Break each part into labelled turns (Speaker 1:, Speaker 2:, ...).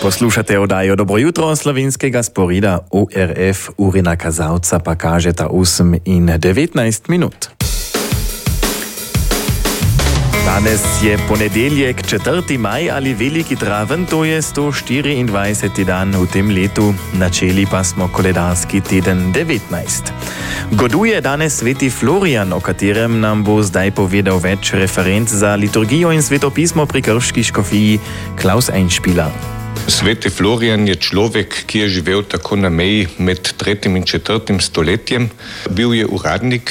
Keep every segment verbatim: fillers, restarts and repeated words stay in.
Speaker 1: Poslušate oddajo Dobro jutro slovenskega sporida O R F, urina kazalca pa kažeta osem in devetnajst minut. Danes je ponedeljek, četrti maj ali veliki traven, to je sto štiriindvajseti dan v tem letu, načeli pa smo koledarski teden devetnajst. Goduje danes sveti Florijan, o katerem nam bo zdaj povedal več referent za liturgijo in svetopismo pri Krški škofiji Klaus Einspieler.
Speaker 2: Sveti Florijan je človek, ki je živel tako na meji med tretjim in četrtim stoletjem. Bil je uradnik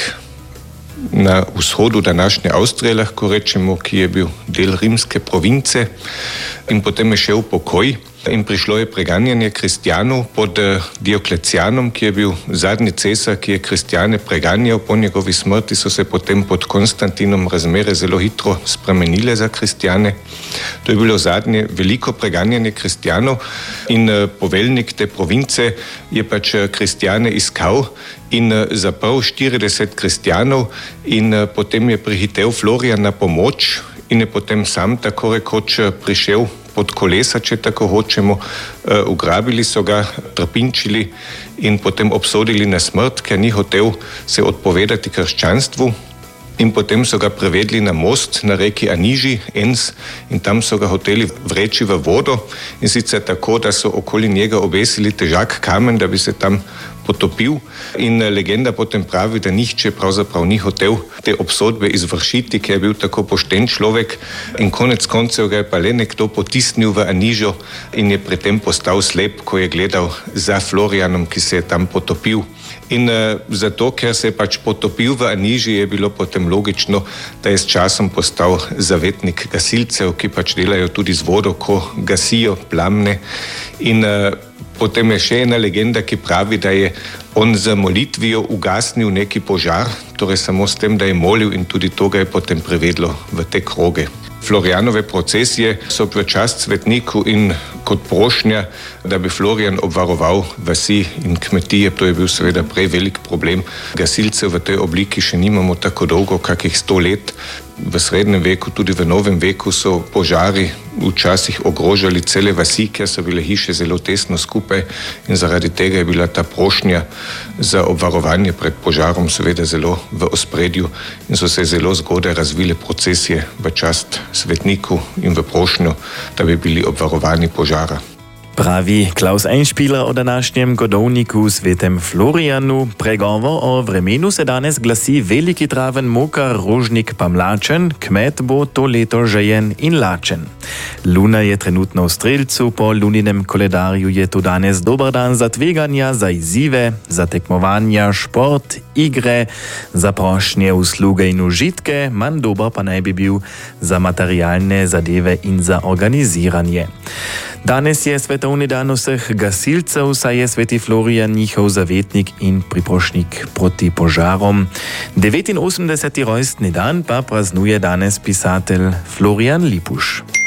Speaker 2: na vzhodu današnje Avstrije, lahko rečemo, ki je bil del rimske province, in potem je šel v pokoj in prišlo je preganjanje kristjanov pod Dioklecianom, ki je bil zadnji cesar, ki je kristjane preganjal. Po njegovi smrti so se potem pod Konstantinom razmere zelo hitro spremenile za kristjane. To je bilo zadnje veliko preganjanje kristjanov in poveljnik te province je pač kristjane iskal in zaprl štirideset kristjanov in potem je prihitel Florijan na pomoč in je potem sam tako rekoč prišel pod kolesa, če tako hočemo. Ugrabili so ga, trpinčili in potem obsodili na smrt, ker ni hotel se odpovedati krščanstvu. In potem so ga prevedli na most na reki Aniži, Enns, in tam so ga hoteli vreči v vodo, in sicer tako, da so okoli njega obesili težak kamen, da bi se tam potopil. In legenda potem pravi, da nihče pravzaprav ni hotel te obsodbe izvršiti, ker je bil tako pošten človek, in konec koncev ga je pa le nekdo potisnil v Anižo in je pri tem postal slep, ko je gledal za Florijanom, ki se je tam potopil. In uh, zato, ker se je pač potopil v Aniži, je bilo potem logično, da je s časom postal zavetnik gasilcev, ki pač delajo tudi z vodo, ko gasijo plamne. In uh, potem je še ena legenda, ki pravi, da je on z molitvijo ugasnil neki požar, torej samo s tem, da je molil, in tudi to ga je potem privedlo v te kroge. Florijanove procesije so v čast svetniku in kot prošnja, da bi Florijan obvaroval vasi in kmetije. To je bil seveda prej velik problem. Gasilcev v tej obliki še nimamo tako dolgo, kakih sto let. V srednjem veku, tudi v novem veku so požari včasih ogrožali cele vasi, ker so bile hiše zelo tesno skupaj, in zaradi tega je bila ta prošnja za obvarovanje pred požarom seveda zelo v ospredju in so se zelo zgodaj razvile procesije v čast svetniku in v prošnjo, da bi bili obvarovani požara.
Speaker 1: Pravi Klaus Einspieler o današnjem godovniku svetem Florijanu. Pregovor o vremenu se danes glasi: veliki traven mokar, rožnik pa mlačen, kmet bo to leto žejen in lačen. Luna je trenutno v strelcu, po luninem koledarju je to danes dober dan za tveganja, za izzive, za tekmovanja, šport, igre, za prošnje, usluge in užitke, manj dober pa naj bi bil za materialne zadeve in za organiziranje. Danes je svetovni dan vseh gasilcev, saj je sveti Florijan njihov zavetnik in priprošnik proti požarom. devetinosemdeseti rojstni dan pa praznuje danes pisatelj Florijan Lipuš.